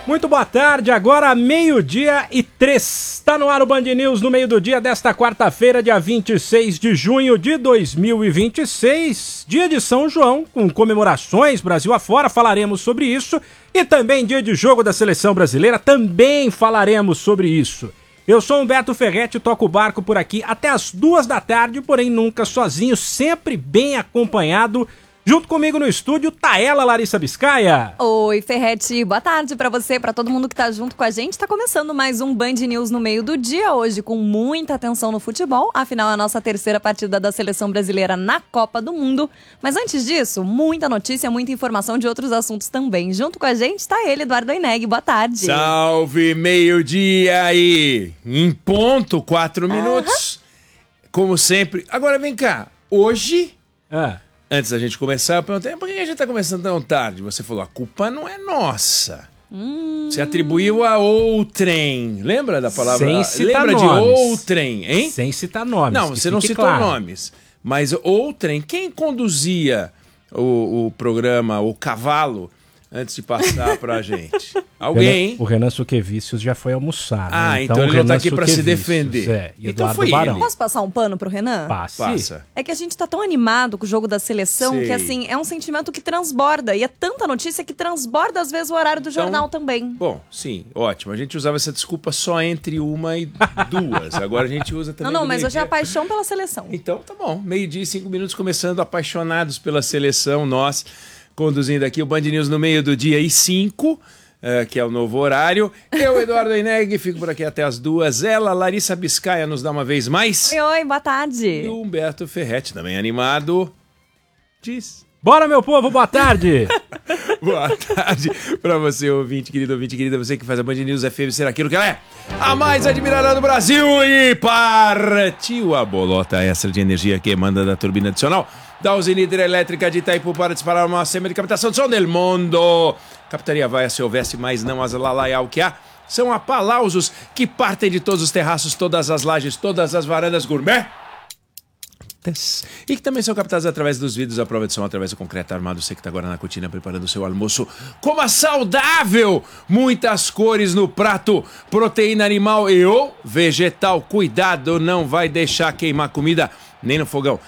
Muito boa tarde, agora 12:03. Tá no ar o Band News no meio do dia desta quarta-feira, dia 26 de junho de 2026. Dia de São João, com comemorações Brasil afora, falaremos sobre isso. E também dia de jogo da Seleção Brasileira, também falaremos sobre isso. Eu sou Humberto Ferretti, toco o barco por aqui até as 2 da tarde, porém nunca sozinho, sempre bem acompanhado. Junto comigo no estúdio, tá ela, Larissa Biscaia. Oi, Ferretti. Boa tarde pra você, pra todo mundo que tá junto com a gente. Tá começando mais um Band News no meio do dia, hoje com muita atenção no futebol. Afinal, é a nossa terceira partida da Seleção Brasileira na Copa do Mundo. Mas antes disso, muita notícia, muita informação de outros assuntos também. Junto com a gente tá ele, Eduardo Oineg. Boa tarde. Salve, meio-dia aí. Em ponto, 4 minutos. Como sempre. Agora vem cá, hoje... Antes da gente começar, eu perguntei, por que a gente tá começando tão tarde? Você falou, a culpa não é nossa. Você atribuiu a outrem. Lembra da palavra? Sem citar Lembra nomes. de outrem, hein? Sem citar nomes. Não, você não citou nomes. Mas outrem, quem conduzia o programa, o cavalo, antes de passar pra gente? Alguém, O Renan Suquevicius já foi almoçar. Ah, né? então ele não tá aqui pra se Suquevicius, defender. E Então Eduardo foi Barão. ele. Posso passar um pano pro Renan? Passa. É que a gente tá tão animado com o jogo da seleção Sei. que, assim, é um sentimento que transborda. E é tanta notícia que transborda, às vezes, o horário do jornal também. Bom, sim, ótimo. A gente usava essa desculpa só entre 1 e 2. Agora a gente usa também. Não, mas do hoje é a meio-dia. paixão pela seleção. Então tá bom, 12:00 e 5 minutos começando, apaixonados pela seleção, nós conduzindo aqui o Band News no meio do dia e 5, que é o novo horário. Eu, Eduardo Oineg, fico por aqui até as 2. Ela, Larissa Biscaia, nos dá uma vez mais. Oi, boa tarde. E o Humberto Ferretti, também animado, diz... Bora, meu povo, boa tarde. Boa tarde pra você, ouvinte querida, você que faz a Band News FM ser aquilo que ela é, a mais admirada do Brasil. E partiu a bolota extra de energia que emana da turbina adicional da usina hidrelétrica de Itaipu para disparar uma sistema de captação de som del mundo. Captaria vai se houvesse, mas não as lalaial que há. São apalausos que partem de todos os terraços, todas as lajes, todas as varandas gourmet. E que também são captados através dos vidros à prova de som, através do concreto armado. Você que está agora na cortina preparando o seu almoço. Coma saudável! Muitas cores no prato. Proteína animal e ou vegetal. Cuidado, não vai deixar queimar comida nem no fogão,